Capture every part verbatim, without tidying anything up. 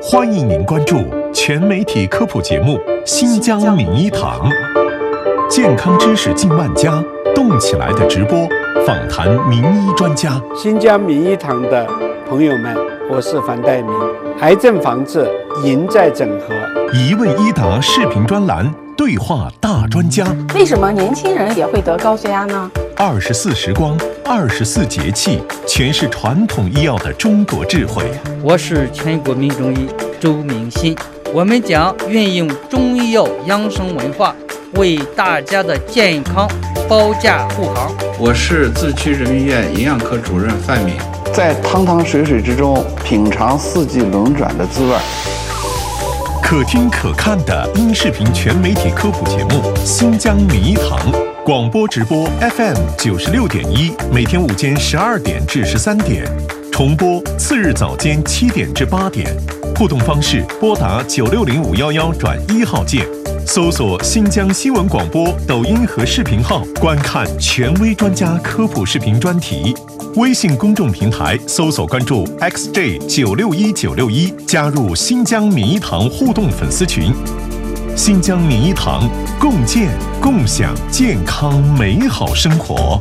欢迎您关注全媒体科普节目《新疆名医堂》，健康知识近万家，动起来的直播，访谈名医专家。 新疆名医堂的朋友们，我是樊岱明。癌症防治赢在整合， 一问一答视频专栏，对话大专家。 为什么年轻人也会得高血压呢？ 二十四时光，二十四节气，全是传统医药的中国智慧。 我是全国名中医周明新，我们将运用中医药养生文化，为大家的健康保驾护航。 我是自区人民医院营养科主任范敏， 在汤汤水水之中品尝四季轮转的滋味。 可听可看的音视频全媒体科普节目《新疆名医堂》，广播直播 F M 九十六点一，每天午间十二点至十三点，重播次日早间七点至八点。互动方式：拨打九六零五幺幺转一号键，搜索新疆新闻广播抖音和视频号，观看权威专家科普视频专题。微信公众平台搜索关注 X J 九六一九六一，加入新疆名医堂互动粉丝群。新疆名医堂，共建共享健康美好生活。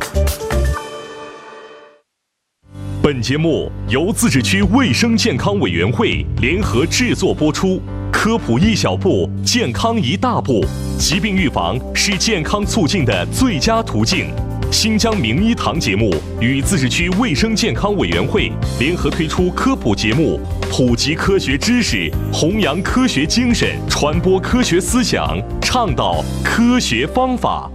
本节目由自治区卫生健康委员会联合制作播出。科普一小步，健康一大步。疾病预防是健康促进的最佳途径。新疆名医堂节目与自治区卫生健康委员会联合推出科普节目，普及科学知识，弘扬科学精神，传播科学思想，倡导科学方法。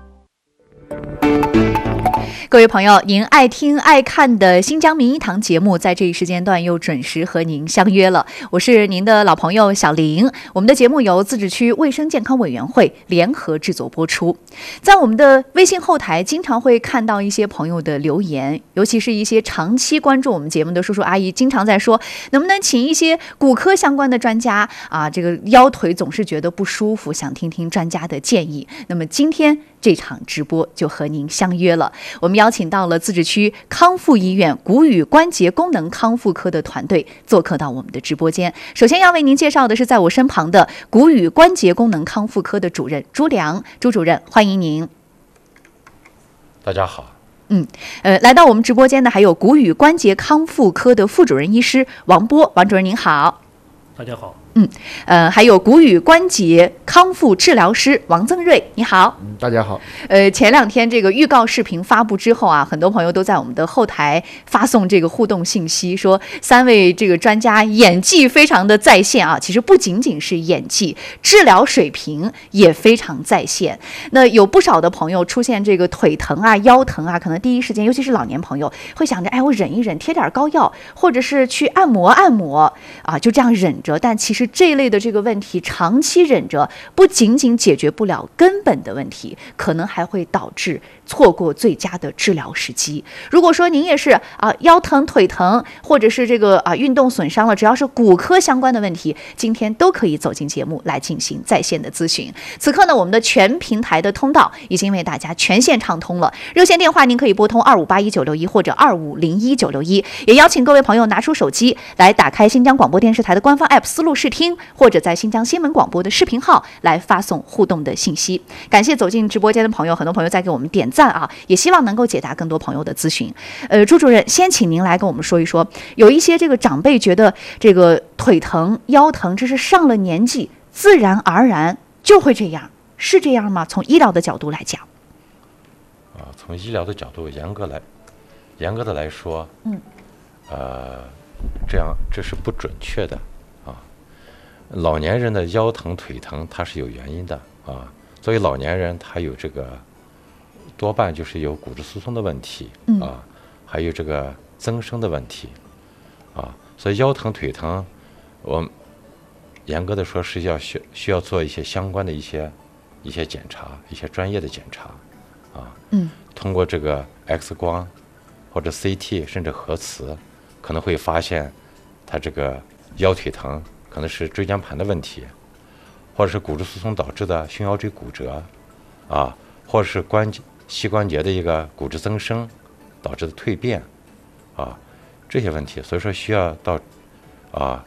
各位朋友，您爱听爱看的新疆名医堂节目在这一时间段又准时和您相约了，我是您的老朋友小玲。我们的节目由自治区卫生健康委员会联合制作播出。在我们的微信后台经常会看到一些朋友的留言，尤其是一些长期关注我们节目的叔叔阿姨经常在说，能不能请一些骨科相关的专家啊，这个腰腿总是觉得不舒服，想听听专家的建议。那么今天这场直播就和您相约了，我们邀请到了自治区康复医院骨与关节功能康复科的团队做客到我们的直播间。首先要为您介绍的是在我身旁的骨与关节功能康复科的主任朱良，朱主任，欢迎您。 大家好。 嗯，呃，来到我们直播间的还有骨与关节康复科的副主任医师王波，王主任您好。 大家好。 嗯，呃，还有骨与关节康复治疗师王增瑞，你好。 嗯，大家好。 呃，前两天这个预告视频发布之后啊，很多朋友都在我们的后台发送这个互动信息，说三位这个专家演技非常的在线啊。其实不仅仅是演技，治疗水平也非常在线。那有不少的朋友出现这个腿疼啊、腰疼啊，可能第一时间，尤其是老年朋友，会想着，哎，我忍一忍，贴点膏药，或者是去按摩按摩啊，就这样忍着。但其实这一类的这个问题长期忍着，不仅仅解决不了根本的问题，可能还会导致错过最佳的治疗时机。如果说您也是啊腰疼腿疼，或者是这个啊运动损伤了，只要是骨科相关的问题，今天都可以走进节目来进行在线的咨询。此刻呢，我们的全平台的通道已经为大家全线畅通了，热线电话您可以拨通二五八一九六一或者二五零一九六一，也邀请各位朋友拿出手机来打开新疆广播电视台的官方 app 思路视听，或者在新疆新闻广播的视频号来发送互动的信息。感谢走进直播间的朋友，很多朋友在给我们点赞啊，也希望能够解答更多朋友的咨询。呃，朱主任，先请您来跟我们说一说，有一些这个长辈觉得这个腿疼、腰疼，这是上了年纪自然而然就会这样，是这样吗？从医疗的角度来讲， 啊，从医疗的角度，严格来，严格的来说， 嗯， 呃，这样这是不准确的。老年人的腰疼腿疼它是有原因的啊，作为老年人他有这个多半就是有骨质疏松的问题啊，还有这个增生的问题啊，所以腰疼腿疼我严格的说是要需需要做一些相关的一些一些检查，一些专业的检查啊， 嗯， 通过这个 X 光或者 C T 甚至核磁可能会发现他这个腰腿疼可能是椎间盘的问题，或者是骨质疏松导致的胸腰椎骨折，啊，或者是关节膝关节的一个骨质增生导致的蜕变，啊，这些问题，所以说需要到啊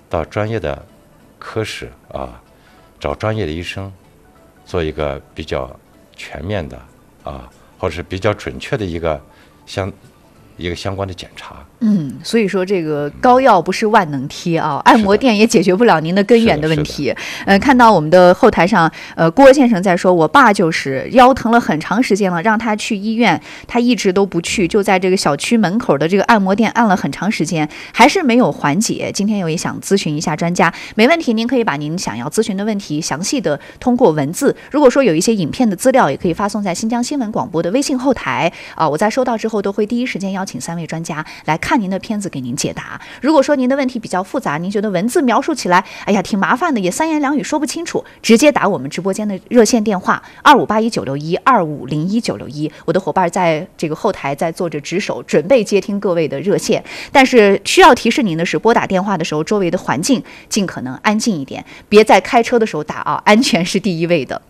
到专业的科室啊，找专业的医生，做一个比较全面的啊，或者是比较准确的一个相一个相关的检查。 嗯，所以说这个膏药不是万能贴啊，按摩店也解决不了您的根源的问题。呃，看到我们的后台上，呃，郭先生在说，我爸就是腰疼了很长时间了，让他去医院，他一直都不去，就在这个小区门口的这个按摩店按了很长时间，还是没有缓解。今天又也想咨询一下专家，没问题，您可以把您想要咨询的问题详细的通过文字，如果说有一些影片的资料，也可以发送在新疆新闻广播的微信后台啊，我在收到之后都会第一时间邀请三位专家来看您的片子给您解答。如果说您的问题比较复杂，您觉得文字描述起来哎呀挺麻烦的，也三言两语说不清楚，直接打我们直播间的热线电话二五八一九六一二五零一九六一，我的伙伴在这个后台在做着值守，准备接听各位的热线。但是需要提示您的是，拨打电话的时候周围的环境尽可能安静一点，别在开车的时候打啊，安全是第一位的。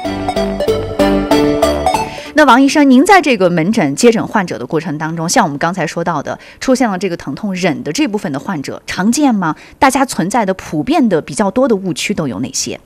那王医生，您在这个门诊接诊患者的过程当中，像我们刚才说到的，出现了这个疼痛忍的这部分的患者，常见吗？大家存在的普遍的比较多的误区都有哪些？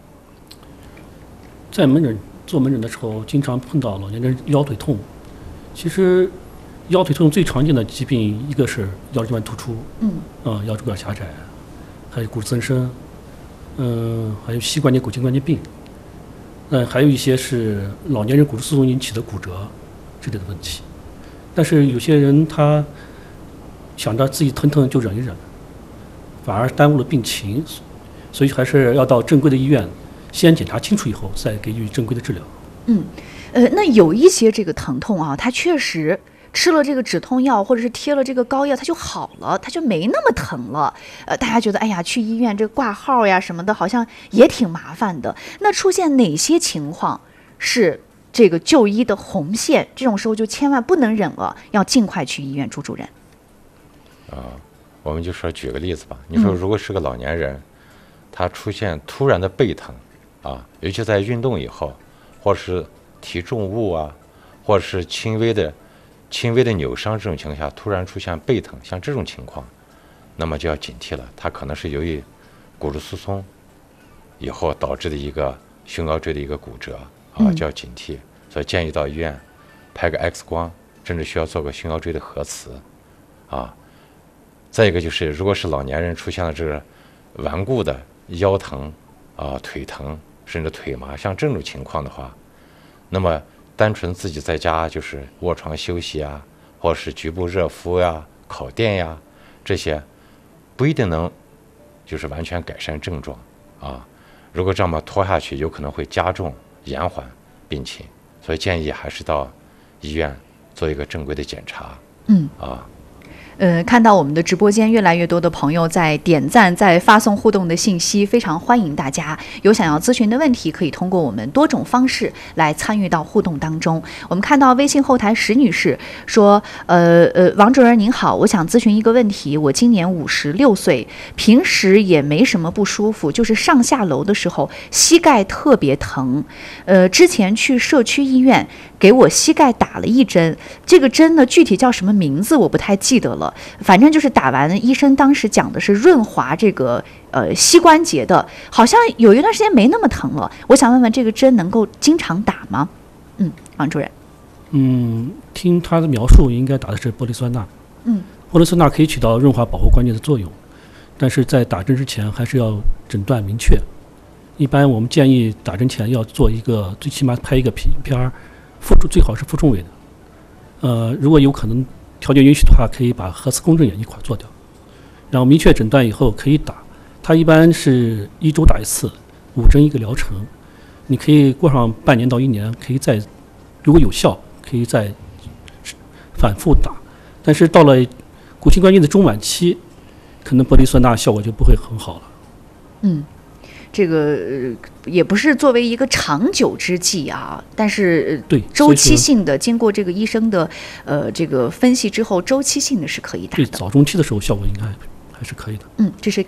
在门诊做门诊的时候，经常碰到老年人腰腿痛。其实腰腿痛最常见的疾病，一个是腰椎间盘突出，嗯，啊、呃，腰椎管狭窄，还有骨质增生，嗯、呃，还有膝关节、骨筋关节病。嗯，还有一些是老年人骨质疏松引起的骨折之类的问题，但是有些人他想着自己疼疼就忍一忍，反而耽误了病情，所以还是要到正规的医院先检查清楚以后，再给予正规的治疗。 嗯，呃，那有一些这个疼痛啊，它确实吃了这个止痛药或者是贴了这个膏药，它就好了，它就没那么疼了。呃，大家觉得哎呀，去医院这挂号呀什么的，好像也挺麻烦的。那出现哪些情况是这个就医的红线？这种时候就千万不能忍了，要尽快去医院。朱主任。 啊，我们就说举个例子吧。你说如果是个老年人，嗯、他出现突然的背疼啊，尤其在运动以后，或者是提重物啊，或者是轻微的。轻微的扭伤这种情况下突然出现背疼，像这种情况，那么就要警惕了，它可能是由于骨质疏松以后导致的一个胸腰椎的一个骨折啊，就要警惕。所以建议到医院拍个 X 光，甚至需要做个胸腰椎的核磁啊。再一个就是，如果是老年人出现了这个顽固的腰疼啊、腿疼，甚至腿麻，像这种情况的话，那么单纯自己在家就是卧床休息啊，或者是局部热敷呀、烤电呀，这些不一定能就是完全改善症状啊。如果这么拖下去，有可能会加重延缓病情，所以建议还是到医院做一个正规的检查。嗯啊。 呃，看到我们的直播间越来越多的朋友在点赞，在发送互动的信息，非常欢迎大家有想要咨询的问题，可以通过我们多种方式来参与到互动当中。我们看到微信后台石女士说，呃呃，王主任您好，我想咨询一个问题，我今年五十六岁，平时也没什么不舒服，就是上下楼的时候膝盖特别疼，呃，之前去社区医院给我膝盖打了一针，这个针呢具体叫什么名字我不太记得了，反正就是打完，医生当时讲的是润滑这个呃膝关节的，好像有一段时间没那么疼了。我想问问这个针能够经常打吗？嗯，王主任。 嗯，听他的描述，应该打的是玻璃酸钠。 嗯， 玻璃酸钠可以起到润滑保护关节的作用，但是在打针之前还是要诊断明确。一般我们建议打针前要做一个，最起码拍一个片片，腹最好是腹中围的。呃，如果有可能条件允许的话，可以把核磁共振也一块做掉，然后明确诊断以后可以打。它一般是一周打一次，五针一个疗程。你可以过上半年到一年，可以再如果有效，可以再反复打。但是到了骨性关节的中晚期，可能玻璃酸钠效果就不会很好了。 嗯。这个、呃、也不是作为一个长久之计啊，但是对周期性的，经过这个医生的呃这个分析之后，周期性的是可以打的。 对，早中期的时候效果应该还是可以的。 嗯，这是